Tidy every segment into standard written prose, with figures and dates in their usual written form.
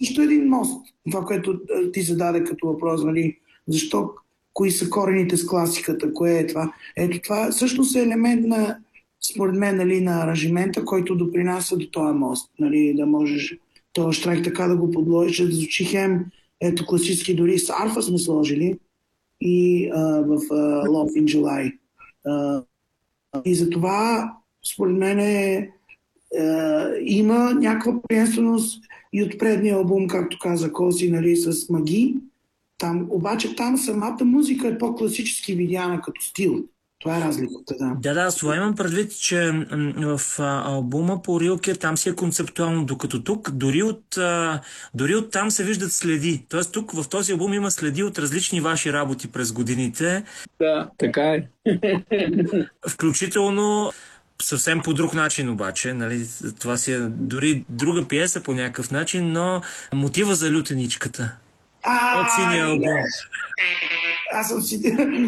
също един мост. Това, което ти зададе като въпрос, нали? Защо, кои са корените с класиката, кое е това? Ето това всъщност е елемент на, според мен, нали, на аранжимента, който допринася до този мост. Нали, да можеш този штрайк така да го подложиш, да звучи хем, ето класически, дори с арфа сме сложили и в Love in July. И затова, според мен, има някаква приемственост и от предния албум, както каза Коси, нали, с Маги. Обаче там самата музика е по-класически видяна като стил. Това е разликата, да. Да, с това имам предвид, че в албума по Рилке там си е концептуално, докато тук дори от там се виждат следи. Тоест тук в този албум има следи от различни ваши работи през годините. Да, така е. Включително съвсем по друг начин обаче, нали, това си е дори друга пиеса по някакъв начин, но мотива за лютеничката. От синия албум. Аз съм си...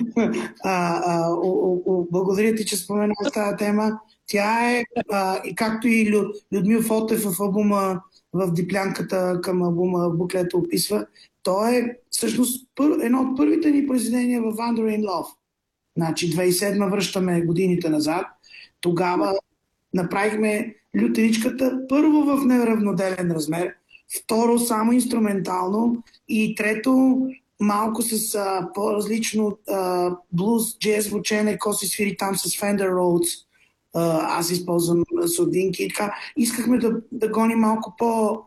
Благодаря ти, че спомена тази тема. Тя е, както и Людмил Фотев в албума, в диплянката към албума буклета описва, то е всъщност едно от първите ни произведения в Wandering Love. Значи 2007 връщаме годините назад. Тогава направихме лютеничката първо в неравноделен размер, второ само инструментално и трето малко с по-различно блуз, джез звучене, Коси свири там с Fender Rhodes, аз използвам содинки и така. Искахме да гоним малко по...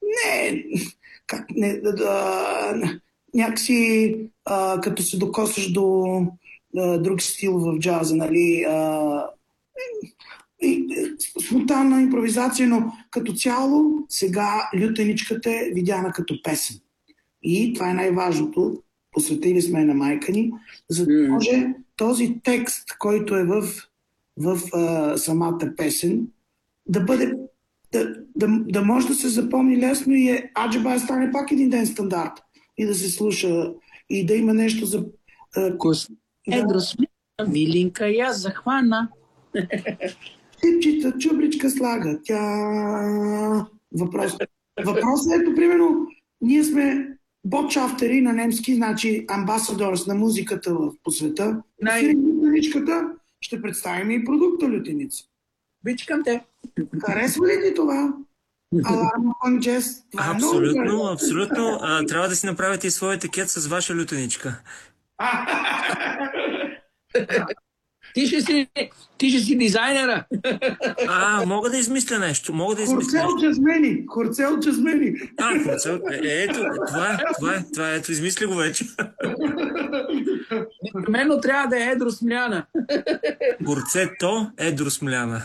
някакси като се докосваш до друг стил в джаза, нали... спонтанна импровизация, но като цяло сега лютеничката е видяна като песен. И това е най-важното. Посветили сме на майка ни, за да може този текст, който е в самата песен, да бъде да може да се запомни лесно и аджеба стане пак един ден стандарт и да се слуша и да има нещо за... Милинка, я захвана. Типчета, чубричка слага. Въпросът е, примерно, ние сме бочафтери на немски, значи амбасадорс на музиката по света. Лютеничката ще представим и продукта лютеница. Бичкам те. Харесва ли ти това? Аларма панк джез? Абсолютно. Трябва да си направите и своя етикет с ваша лютеничка. Ти ще си дизайнера. Мога да измисля нещо. Хорцел джазмени. Ето, това ето, измисли го вече. Непременно трябва да е Едро Смляна. Горцето Едро Смляна.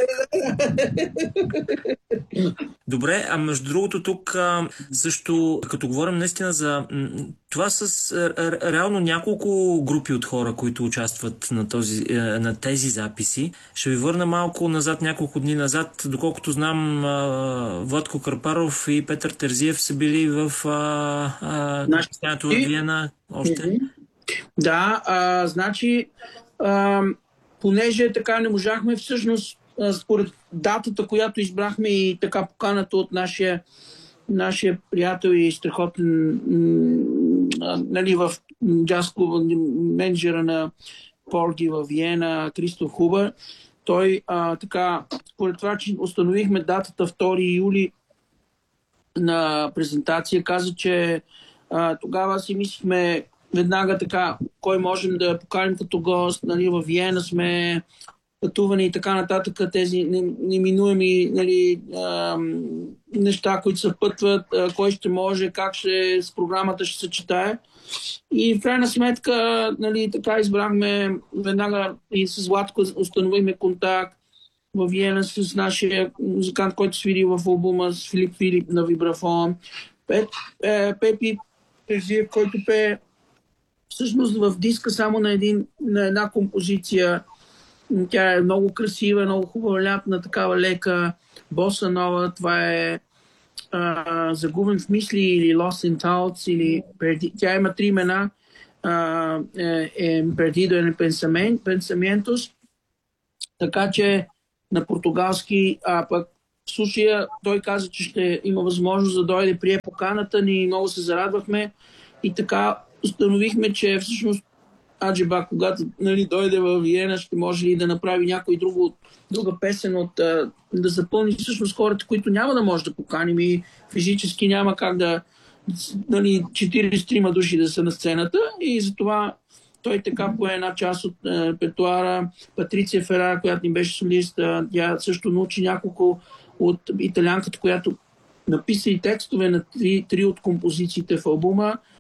Добре, между другото тук също, като говорим наистина за това с реално няколко групи от хора, които участват на тези записи. Ще ви върна малко назад, няколко дни назад. Доколкото знам, Владко Карпаров и Петър Терзиев са били в състоянието в Виена още. Да, значи понеже така не можахме всъщност според датата, която избрахме и така поканата от нашия приятел и страхотен нали, в джаз клуба менеджера на Порги в Виена, Кристоф Хубър. Той така, според това, че установихме датата 2 юли на презентация, каза, че тогава си мислихме веднага така, кой можем да поканим като гост, нали, в Виена сме пътувани и така нататък, тези неминуеми нали, неща, които се пътват, кой ще може, как с програмата ще се читае. И в крайна сметка, нали, така избрахме веднага и с Владко установихме контакт в Виена с нашия музикант, който свири в албума, с Филип на вибрафон. Пепи Терзиев, който пее всъщност в диска само на една композиция. Тя е много красива, много хубава, лятна, такава лека, боса нова. Това е Загубен в мисли или Lost in Thoughts. Или тя има 3 имена. Perdido en Pensamientos. Така че на португалски, пък В случая той каза, че ще има възможност да дойде, прие поканата ни, много се зарадвахме и така установихме, че всъщност Аджеба, когато дойде в Виена, ще може ли да направи някой друга песен, да запълни всъщност хората, които няма да може да поканим и физически няма как да 43 души да са на сцената и затова той така пое една част от репертуара. Патриция Ферара, която ни беше солиста, тя също научи няколко от италианката, която написа и текстове на три от композициите в албума.